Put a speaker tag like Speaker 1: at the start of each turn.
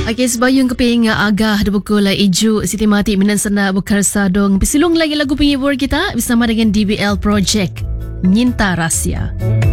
Speaker 1: Okey, sebayung keping agah di pukul iju Siti Mati minan sana bukar sadong. Pisilung lagi lagu penghibur kita bersama dengan DBL Project Nyinta Rahsia.